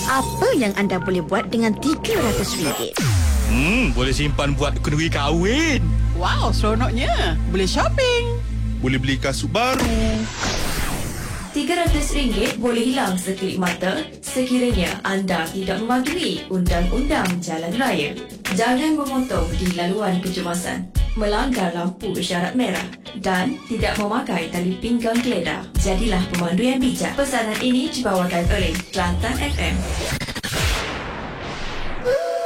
Apa yang anda boleh buat dengan RM300? Boleh simpan buat kenduri kahwin. Wow, seronoknya. Boleh shopping. Boleh beli kasut baru. RM300 boleh hilang sekilip mata sekiranya anda tidak mematuhi undang-undang jalan raya. Jangan memotong di laluan kecemasan, melanggar lampu isyarat merah dan tidak memakai tali pinggang geledah. Jadilah pemandu yang bijak. Pesanan ini dibawakan oleh Kelantan FM.